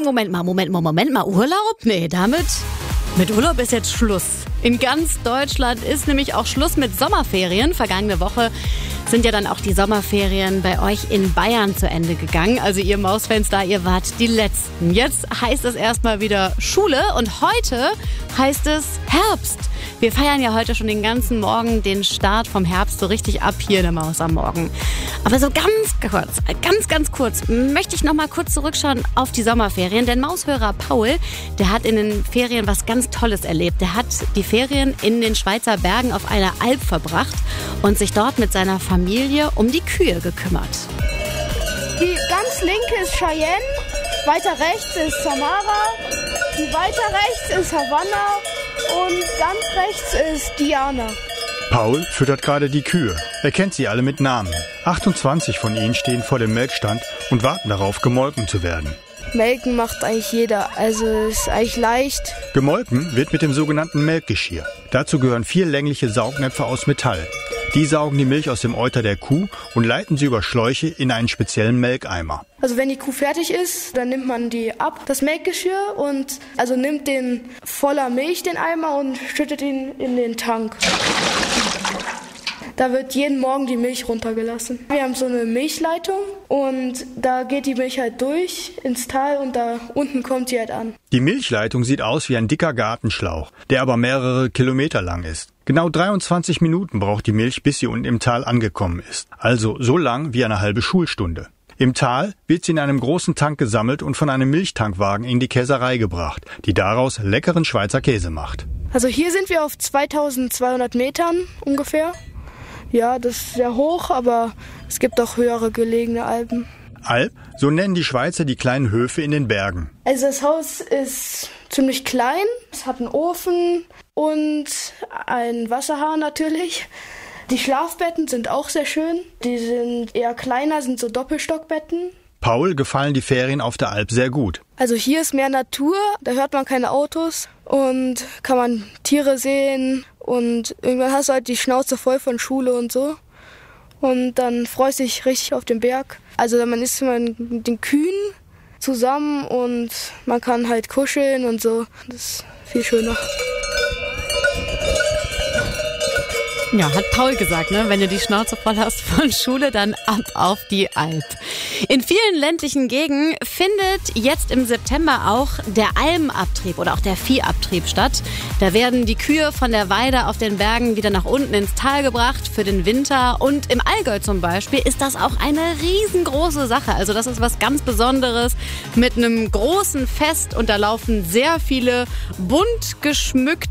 Moment mal. Urlaub? Nee, mit Urlaub ist jetzt Schluss. In ganz Deutschland ist nämlich auch Schluss mit Sommerferien. Vergangene Woche sind ja dann auch die Sommerferien bei euch in Bayern zu Ende gegangen. Also ihr Mausfans da, ihr wart die Letzten. Jetzt heißt es erstmal wieder Schule und heute heißt es Herbst. Wir feiern ja heute schon den ganzen Morgen den Start vom Herbst so richtig ab hier in der Maus am Morgen. Aber so ganz kurz möchte ich noch mal kurz zurückschauen auf die Sommerferien. Denn Maushörer Paul, der hat in den Ferien was ganz Tolles erlebt. Der hat die Ferien in den Schweizer Bergen auf einer Alp verbracht und sich dort mit seiner Familie um die Kühe gekümmert. Die ganz linke ist Cheyenne, weiter rechts ist Samara, die weiter rechts ist Havanna und ganz rechts ist Diana. Paul füttert gerade die Kühe. Er kennt sie alle mit Namen. 28 von ihnen stehen vor dem Melkstand und warten darauf, gemolken zu werden. Melken macht eigentlich jeder, also ist eigentlich leicht. Gemolken wird mit dem sogenannten Melkgeschirr. Dazu gehören 4 längliche Saugnäpfe aus Metall. Die saugen die Milch aus dem Euter der Kuh und leiten sie über Schläuche in einen speziellen Melkeimer. Also wenn die Kuh fertig ist, dann nimmt man die ab, das Melkgeschirr, und also nimmt den voller Milch, den Eimer, und schüttet ihn in den Tank. Da wird jeden Morgen die Milch runtergelassen. Wir haben so eine Milchleitung und da geht die Milch halt durch ins Tal und da unten kommt sie halt an. Die Milchleitung sieht aus wie ein dicker Gartenschlauch, der aber mehrere Kilometer lang ist. Genau 23 Minuten braucht die Milch, bis sie unten im Tal angekommen ist. Also so lang wie eine halbe Schulstunde. Im Tal wird sie in einem großen Tank gesammelt und von einem Milchtankwagen in die Käserei gebracht, die daraus leckeren Schweizer Käse macht. Also hier sind wir auf 2200 Metern ungefähr. Ja, das ist sehr hoch, aber es gibt auch höhere gelegene Alpen. Alp, so nennen die Schweizer die kleinen Höfe in den Bergen. Also das Haus ist ziemlich klein. Es hat einen Ofen und einen Wasserhahn natürlich. Die Schlafbetten sind auch sehr schön. Die sind eher kleiner, sind so Doppelstockbetten. Paul gefallen die Ferien auf der Alp sehr gut. Also hier ist mehr Natur, da hört man keine Autos und kann man Tiere sehen. Und irgendwann hast du halt die Schnauze voll von Schule und so. Und dann freust du dich richtig auf den Berg. Also man ist mit den Kühen zusammen und man kann halt kuscheln und so. Das ist viel schöner. Ja, hat Paul gesagt, ne? Wenn du die Schnauze voll hast von Schule, dann ab auf die Alp. In vielen ländlichen Gegenden findet jetzt im September auch der Almabtrieb oder auch der Viehabtrieb statt. Da werden die Kühe von der Weide auf den Bergen wieder nach unten ins Tal gebracht für den Winter. Und im Allgäu zum Beispiel ist das auch eine riesengroße Sache. Also das ist was ganz Besonderes mit einem großen Fest und da laufen sehr viele bunt geschmückte